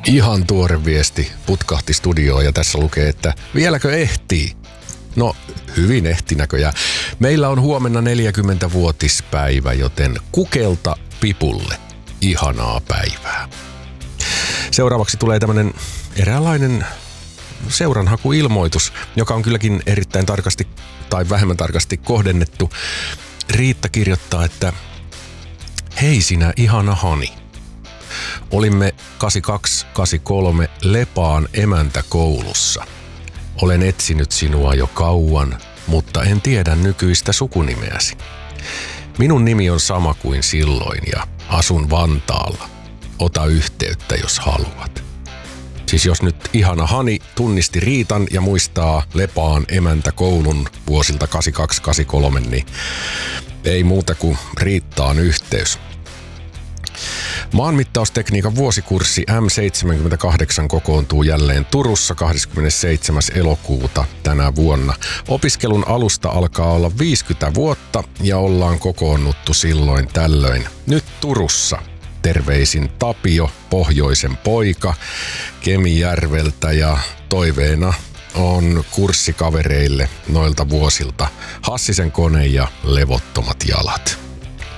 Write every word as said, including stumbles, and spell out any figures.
Ihan tuore viesti putkahti studioon ja tässä lukee, että vieläkö ehtii? No, hyvin ehti näköjään. Meillä on huomenna neljäkymmentävuotispäivä, joten kukelta pipulle. Ihanaa päivää. Seuraavaksi tulee tämmönen eräänlainen seuranhakuilmoitus, joka on kylläkin erittäin tarkasti tai vähemmän tarkasti kohdennettu. Riitta kirjoittaa, että hei sinä ihana Hani. Olimme kahdeksankymmentäkaksi kahdeksankymmentäkolme Lepaan emäntäkoulussa. Olen etsinyt sinua jo kauan, mutta en tiedä nykyistä sukunimeäsi. Minun nimi on sama kuin silloin ja asun Vantaalla. Ota yhteyttä, jos haluat. Siis jos nyt ihana Hani tunnisti Riitan ja muistaa Lepaan emäntäkoulun vuosilta kahdeksankymmentäkaksi kahdeksankymmentäkolme, niin ei muuta kuin Riittaan yhteys. Maanmittaustekniikan vuosikurssi M seitsemänkymmentäkahdeksan kokoontuu jälleen Turussa kahdeskymmenesseitsemäs elokuuta tänä vuonna. Opiskelun alusta alkaa olla viisikymmentä vuotta ja ollaan kokoonnuttu silloin tällöin. Nyt Turussa. Terveisin Tapio, pohjoisen poika, Kemijärveltä ja toiveena on kurssikavereille noilta vuosilta Hassisen kone ja levottomat jalat.